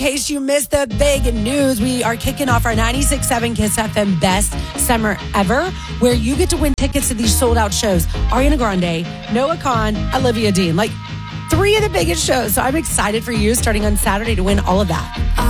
In case you missed the big news, we are kicking off our 96.7 Kiss FM Best Summer Ever, where you get to win tickets to these sold-out shows. Ariana Grande, Noah Kahan, Olivia Dean. Like, 3 of the biggest shows. So I'm excited for you starting on Saturday to win all of that.